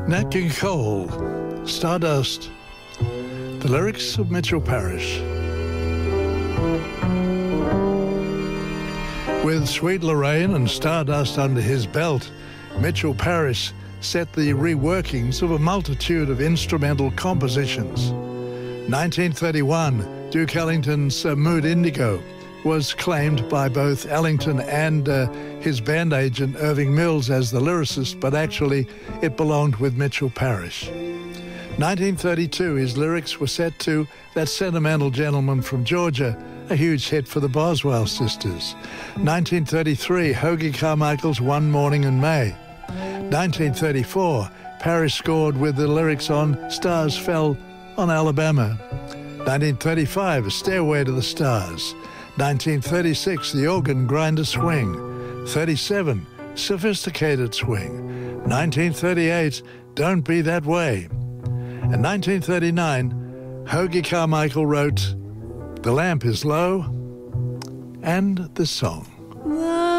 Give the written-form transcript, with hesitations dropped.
Nat King Cole, Stardust. The lyrics of Mitchell Parish. With Sweet Lorraine and Stardust under his belt, Mitchell Parish set the reworkings of a multitude of instrumental compositions. 1931, Duke Ellington's Mood Indigo was claimed by both Ellington and his band agent Irving Mills as the lyricist, but actually it belonged with Mitchell Parish. 1932, his lyrics were set to That Sentimental Gentleman from Georgia, a huge hit for the Boswell sisters. 1933, Hoagy Carmichael's One Morning in May. 1934, Parish scored with the lyrics on Stars Fell on Alabama. 1935, A Stairway to the Stars. 1936, The Organ Grinder Swing. 37, Sophisticated Swing. 1938, Don't Be That Way. In 1939, Hoagy Carmichael wrote The Lamp is Low and this song.